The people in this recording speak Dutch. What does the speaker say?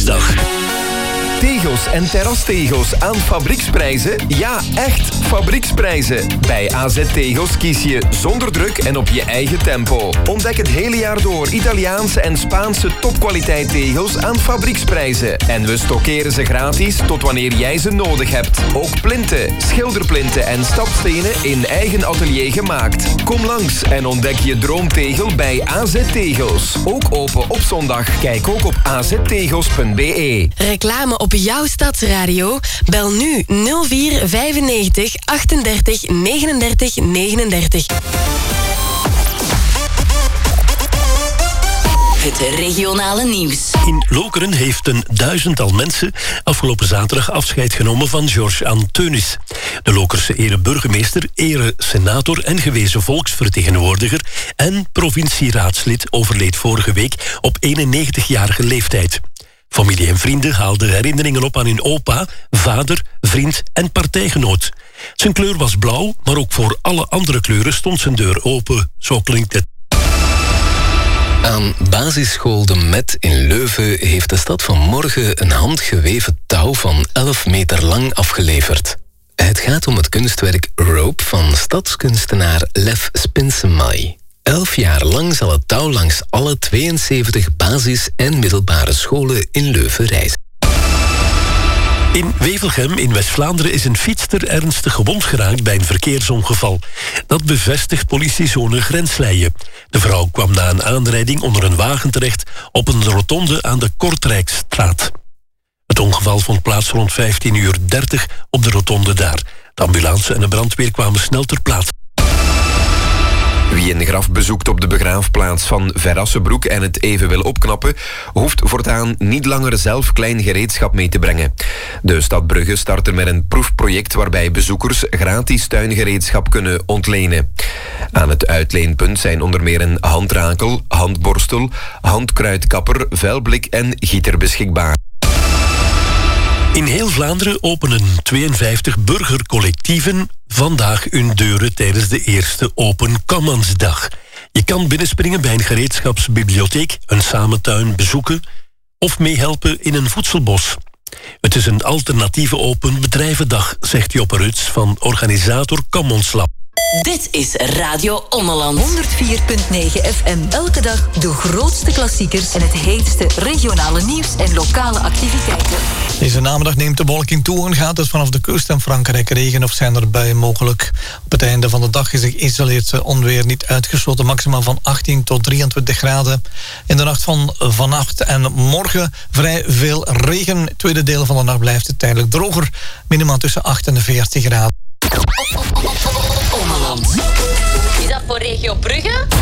Koningsdag. Tegels en terrastegels aan fabrieksprijzen? Ja, echt fabrieksprijzen. Bij AZ Tegels kies je zonder druk en op je eigen tempo. Ontdek het hele jaar door Italiaanse en Spaanse topkwaliteit tegels aan fabrieksprijzen. En we stockeren ze gratis tot wanneer jij ze nodig hebt. Ook plinten, schilderplinten en stapstenen in eigen atelier gemaakt. Kom langs en ontdek je droomtegel bij AZ Tegels. Ook open op zondag. Kijk ook op aztegels.be. Reclame op jouw stadsradio? Bel nu 04 95 38 39 39. Het regionale nieuws. In Lokeren heeft een 1000-tal mensen afgelopen zaterdag afscheid genomen van George Anteunis. De Lokerse ere-burgemeester, ere-senator en gewezen volksvertegenwoordiger en provincieraadslid overleed vorige week op 91-jarige leeftijd. Familie en vrienden haalden herinneringen op aan hun opa, vader, vriend en partijgenoot. Zijn kleur was blauw, maar ook voor alle andere kleuren stond zijn deur open. Zo klinkt het. Aan basisschool De Met in Leuven heeft de stad vanmorgen een handgeweven touw van 11 meter lang afgeleverd. Het gaat om het kunstwerk Rope van stadskunstenaar Lef Spinsemai. 11 jaar lang zal het touw langs alle 72 basis- en middelbare scholen in Leuven reizen. In Wevelgem in West-Vlaanderen is een fietster ernstig gewond geraakt bij een verkeersongeval. Dat bevestigt politiezone Grensleije. De vrouw kwam na een aanrijding onder een wagen terecht op een rotonde aan de Kortrijkstraat. Het ongeval vond plaats rond 15:30 op de rotonde daar. De ambulance en de brandweer kwamen snel ter plaatse. Wie een graf bezoekt op de begraafplaats van Verrassenbroek en het even wil opknappen, hoeft voortaan niet langer zelf klein gereedschap mee te brengen. De stad Brugge start er met een proefproject waarbij bezoekers gratis tuingereedschap kunnen ontlenen. Aan het uitleenpunt zijn onder meer een handrakel, handborstel, handkruidkapper, vuilblik en gieter beschikbaar. In heel Vlaanderen openen 52 burgercollectieven vandaag hun deuren tijdens de eerste Open Commons Dag. Je kan binnenspringen bij een gereedschapsbibliotheek, een samentuin bezoeken of meehelpen in een voedselbos. Het is een alternatieve open bedrijvendag, zegt Joppe Ruts van organisator Commons Lab. Dit is Radio Ommeland. 104.9 FM. Elke dag de grootste klassiekers en het heetste regionale nieuws en lokale activiteiten. Deze namiddag neemt de bewolking toe en gaat het vanaf de kust en Frankrijk regen of zijn er buien mogelijk. Op het einde van de dag is er geïsoleerd onweer niet uitgesloten. Maxima van 18 tot 23 graden. In de nacht van vannacht en morgen vrij veel regen. Het tweede deel van de nacht blijft het tijdelijk droger. Minimaal tussen 8 en 14 graden. Ommeland. Is dat voor regio Brugge?